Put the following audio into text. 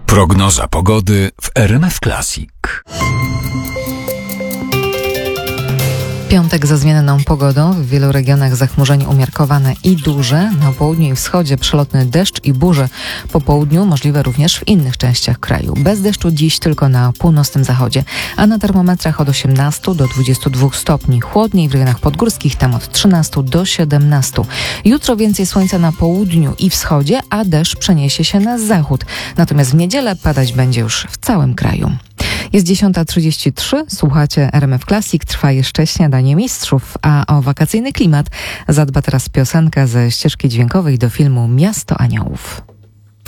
Prognoza pogody w RMF Classic. Piątek ze zmienną pogodą, w wielu regionach zachmurzenie umiarkowane i duże, na południu i wschodzie przelotny deszcz i burze, po południu możliwe również w innych częściach kraju. Bez deszczu dziś tylko na północnym zachodzie, a na termometrach od 18 do 22 stopni, chłodniej w rejonach podgórskich, tam od 13 do 17. Jutro więcej słońca na południu i wschodzie, a deszcz przeniesie się na zachód, natomiast w niedzielę padać będzie już w całym kraju. Jest 10:33, słuchacie RMF Classic, trwa jeszcze śniadanie mistrzów, a o wakacyjny klimat zadba teraz piosenka ze ścieżki dźwiękowej do filmu Miasto Aniołów.